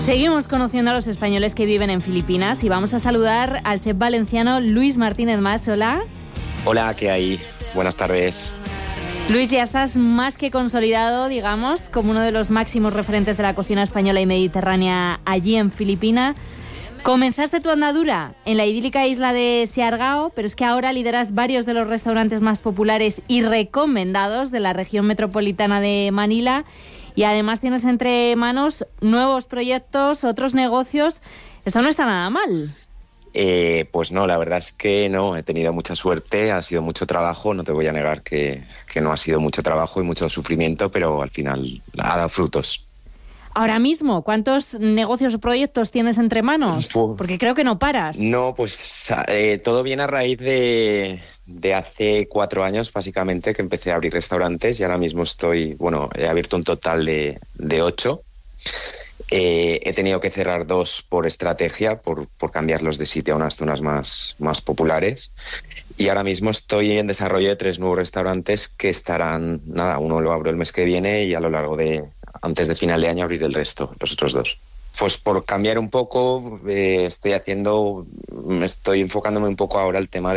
Seguimos conociendo a los españoles que viven en Filipinas y vamos a saludar al chef valenciano Luis Martínez Mas. Hola. Hola, ¿qué hay? Buenas tardes. Luis, ya estás más que consolidado, digamos, como uno de los máximos referentes de la cocina española y mediterránea allí en Filipinas. Comenzaste tu andadura en la idílica isla de Siargao, pero es que ahora lideras varios de los restaurantes más populares y recomendados de la región metropolitana de Manila. Y además tienes entre manos nuevos proyectos, otros negocios. Esto no está nada mal. Pues no, la verdad es que no, he tenido mucha suerte, ha sido mucho trabajo, no te voy a negar que no ha sido mucho trabajo y mucho sufrimiento, pero al final ha dado frutos. Ahora mismo, ¿cuántos negocios o proyectos tienes entre manos? Porque creo que no paras. No, pues todo viene a raíz de hace 4 años, básicamente, que empecé a abrir restaurantes y ahora mismo he abierto un total de 8. He tenido que cerrar 2 por estrategia, por cambiarlos de sitio a unas zonas más populares. Y ahora mismo estoy en desarrollo de 3 nuevos restaurantes que estarán, uno lo abro el mes que viene y a lo largo antes de final de año abrir el resto, los otros 2. Pues por cambiar un poco, estoy enfocándome un poco ahora al tema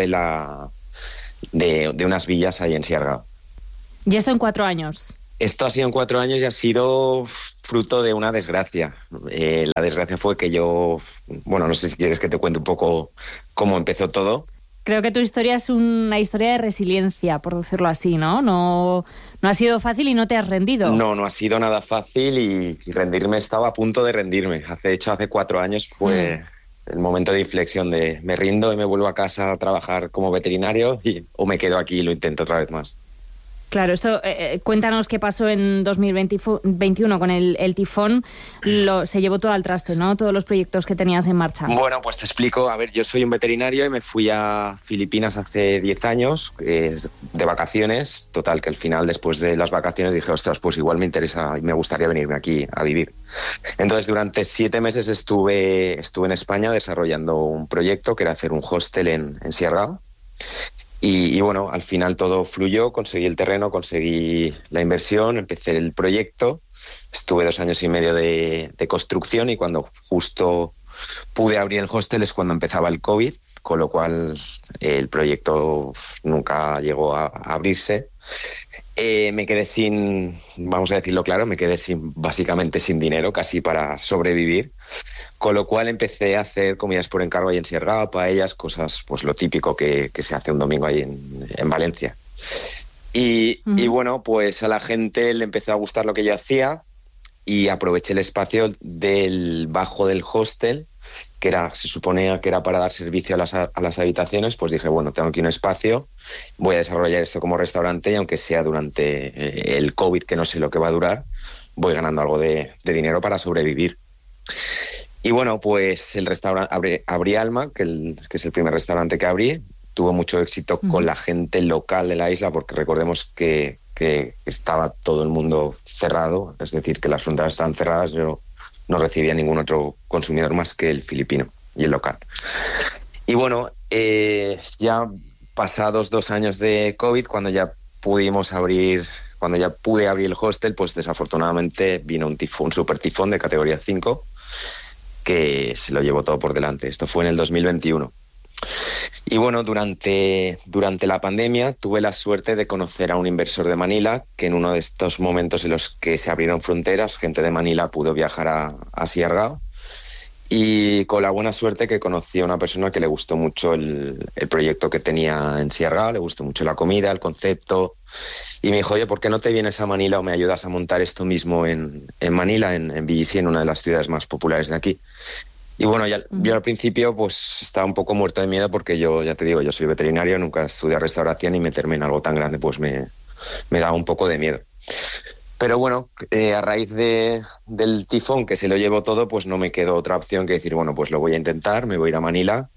de unas villas ahí en Siargao. ¿Y esto en 4 años? Esto ha sido en 4 años y ha sido fruto de una desgracia. La desgracia fue que no sé si quieres que te cuente un poco cómo empezó todo. Creo que tu historia es una historia de resiliencia, por decirlo así, ¿no? No ha sido fácil y no te has rendido. No ha sido nada fácil y rendirme, estaba a punto de rendirme. Hace 4 años fue el momento de inflexión de me rindo y me vuelvo a casa a trabajar como veterinario o me quedo aquí y lo intento otra vez más. Claro, esto cuéntanos qué pasó en 2021 con el tifón. Se llevó todo al traste, ¿no? Todos los proyectos que tenías en marcha. Bueno, pues te explico. A ver, yo soy un veterinario y me fui a Filipinas hace 10 años de vacaciones. Total, que al final, después de las vacaciones, dije, ostras, pues igual me interesa y me gustaría venirme aquí a vivir. Entonces, durante 7 meses estuve en España desarrollando un proyecto que era hacer un hostel en Siargao. Y bueno, al final todo fluyó, conseguí el terreno, conseguí la inversión, empecé el proyecto, estuve 2 años y medio de construcción y cuando justo pude abrir el hostel es cuando empezaba el COVID, con lo cual el proyecto nunca llegó a abrirse. Me quedé vamos a decirlo claro, básicamente sin dinero, casi para sobrevivir. Con lo cual empecé a hacer comidas por encargo ahí en Siargao, paellas, cosas, pues lo típico que se hace un domingo ahí en Valencia. Y bueno, pues a la gente le empezó a gustar lo que yo hacía y aproveché el espacio del bajo del hostel, que se suponía que era para dar servicio a las habitaciones. Pues dije, bueno, tengo aquí un espacio, voy a desarrollar esto como restaurante y aunque sea durante el COVID, que no sé lo que va a durar, voy ganando algo de dinero para sobrevivir. Y bueno, pues el restaurante abrí Alma, que es el primer restaurante que abrí. Tuvo mucho éxito con la gente local de la isla, porque recordemos que estaba todo el mundo cerrado, es decir, que las fronteras estaban cerradas. Yo no recibía ningún otro consumidor más que el filipino y el local. Y bueno, ya pasados 2 años de COVID, cuando ya pude abrir el hostel, pues desafortunadamente vino un super tifón de categoría 5, que se lo llevó todo por delante. Esto fue en el 2021. Y bueno, durante la pandemia tuve la suerte de conocer a un inversor de Manila, que en uno de estos momentos en los que se abrieron fronteras, gente de Manila pudo viajar a Siargao. Y con la buena suerte que conocí a una persona que le gustó mucho el proyecto que tenía en Siargao, le gustó mucho la comida, el concepto, y me dijo, oye, ¿por qué no te vienes a Manila o me ayudas a montar esto mismo en Manila, en BGC, en una de las ciudades más populares de aquí? Y bueno, yo al principio pues estaba un poco muerto de miedo porque yo, ya te digo, yo soy veterinario, nunca estudié restauración y meterme en algo tan grande pues me daba un poco de miedo. Pero bueno, a raíz del tifón que se lo llevó todo, pues no me quedó otra opción que decir, bueno, pues lo voy a intentar, me voy a ir a Manila.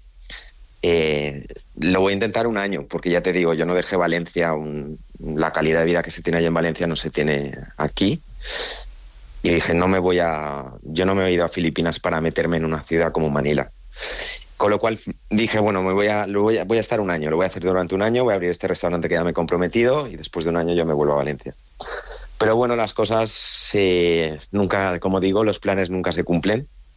Lo voy a intentar 1 año, porque ya te digo, yo no dejé Valencia, la calidad de vida que se tiene allá en Valencia no se tiene aquí. Y dije, yo no me he ido a Filipinas para meterme en una ciudad como Manila. Con lo cual dije, bueno, voy a estar 1 año, lo voy a hacer durante 1 año, voy a abrir este restaurante que ya me he comprometido y después de 1 año yo me vuelvo a Valencia. Pero bueno, las cosas nunca, como digo, los planes nunca se cumplen.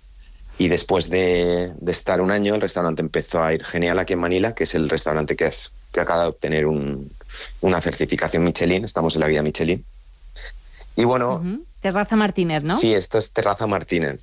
Y después de estar un año, el restaurante empezó a ir genial aquí en Manila, que es el restaurante que acaba de obtener una certificación Michelin. Estamos en la guía Michelin. Y bueno... Terraza Martínez, ¿no? Sí, esto es Terraza Martínez.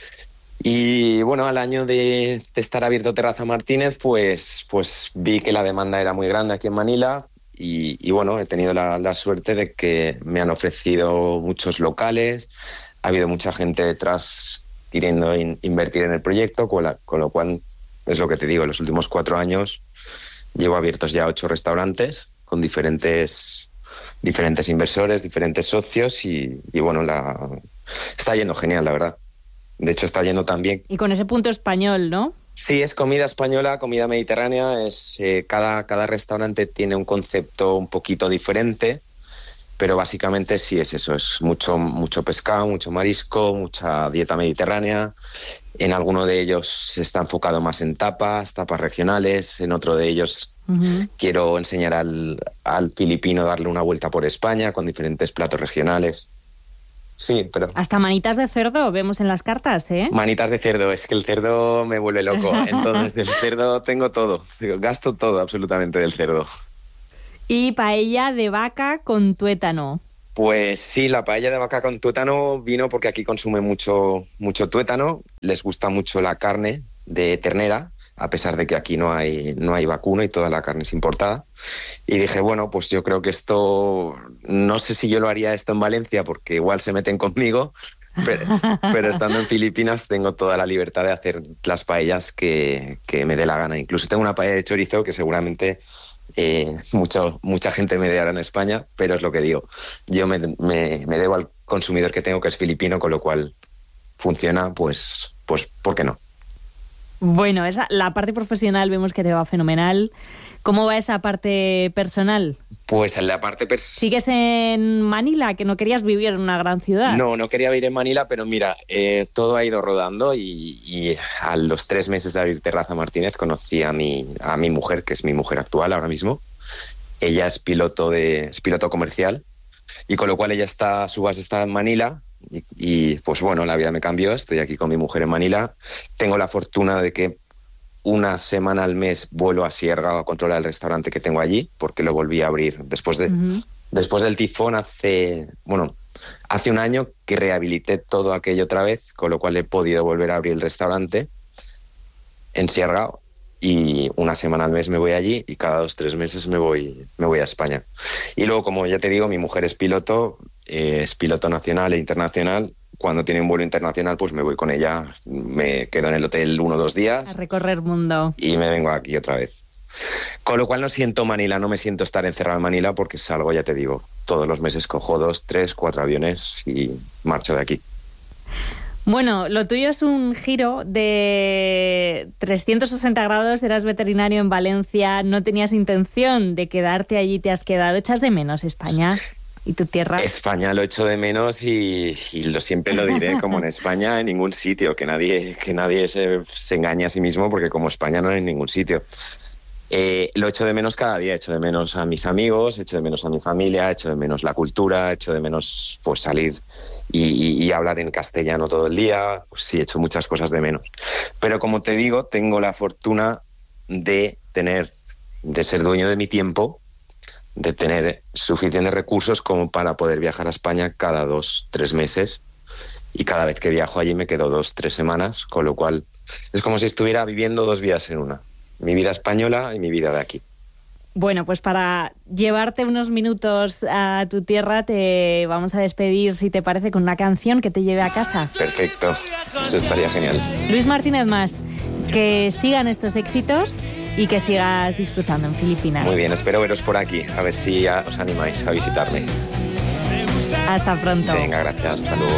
Y bueno, al año de estar abierto Terraza Martínez, pues vi que la demanda era muy grande aquí en Manila y bueno, he tenido la suerte de que me han ofrecido muchos locales, ha habido mucha gente detrás queriendo invertir en el proyecto, con lo cual, es lo que te digo, en los últimos 4 años llevo abiertos ya 8 restaurantes con diferentes inversores, diferentes socios y bueno, está yendo genial, la verdad. De hecho, está yendo también. Y con ese punto español, ¿no? Sí, es comida española, comida mediterránea. Cada restaurante tiene un concepto un poquito diferente, pero básicamente sí es eso. Es mucho pescado, mucho marisco, mucha dieta mediterránea. En alguno de ellos se está enfocado más en tapas regionales. En otro de ellos quiero enseñar al filipino a darle una vuelta por España con diferentes platos regionales. Sí, pero... Hasta manitas de cerdo vemos en las cartas, ¿eh? Manitas de cerdo, es que el cerdo me vuelve loco. Entonces, del cerdo tengo todo. Gasto todo absolutamente del cerdo. ¿Y paella de vaca con tuétano? Pues sí, la paella de vaca con tuétano vino porque aquí consume mucho tuétano. Les gusta mucho la carne de ternera, a pesar de que aquí no hay vacuno y toda la carne es importada. Y dije, bueno, pues yo creo que esto, no sé si yo lo haría esto en Valencia porque igual se meten conmigo, pero estando en Filipinas tengo toda la libertad de hacer las paellas que me dé la gana. Incluso tengo una paella de chorizo que seguramente mucha gente me dará en España, pero es lo que digo. Yo me debo al consumidor que tengo, que es filipino, con lo cual funciona, pues ¿por qué no? Bueno, la parte profesional vemos que te va fenomenal. ¿Cómo va esa parte personal? Pues en la parte ¿Sigues en Manila, que no querías vivir en una gran ciudad? No quería vivir en Manila, pero mira, todo ha ido rodando y a los 3 meses de abrir Terraza Martínez conocí a mi mujer, que es mi mujer actual ahora mismo. Ella es piloto comercial y con lo cual su base está en Manila. Y pues bueno, la vida me cambió, estoy aquí con mi mujer en Manila. Tengo la fortuna de que una semana al mes vuelo a Siargao a controlar el restaurante que tengo allí, porque lo volví a abrir después del tifón hace un año que rehabilité todo aquello otra vez, con lo cual he podido volver a abrir el restaurante en Siargao y una semana al mes me voy allí y cada 2-3 meses me voy a España. Y luego, como ya te digo, mi mujer es piloto nacional e internacional. Cuando tiene un vuelo internacional, pues me voy con ella, me quedo en el hotel 1 o 2 días. A recorrer mundo. Y me vengo aquí otra vez. Con lo cual no siento Manila, no me siento estar encerrado en Manila porque salgo, ya te digo, todos los meses cojo 2, 3, 4 aviones y marcho de aquí. Bueno, lo tuyo es un giro de 360 grados, eras veterinario en Valencia, no tenías intención de quedarte allí, te has quedado. ¿Echas de menos España y tu tierra? España lo echo de menos y siempre lo diré, como en España en ningún sitio, que nadie se engañe a sí mismo porque como España no hay en ningún sitio. Lo echo de menos cada día, echo de menos a mis amigos, echo de menos a mi familia, echo de menos la cultura, echo de menos pues salir y hablar en castellano todo el día. Pues sí, echo muchas cosas de menos. Pero como te digo, tengo la fortuna de ser dueño de mi tiempo, de tener suficientes recursos como para poder viajar a España cada 2-3 meses. Y cada vez que viajo allí me quedo 2-3 semanas, con lo cual es como si estuviera viviendo 2 vidas en una. Mi vida española y mi vida de aquí. Bueno, pues para llevarte unos minutos a tu tierra te vamos a despedir, si te parece, con una canción que te lleve a casa. Perfecto, eso estaría genial. Luis Martínez Mas, que sigan estos éxitos y que sigas disfrutando en Filipinas. Muy bien, espero veros por aquí, a ver si os animáis a visitarme. Hasta pronto. Venga, gracias, hasta luego.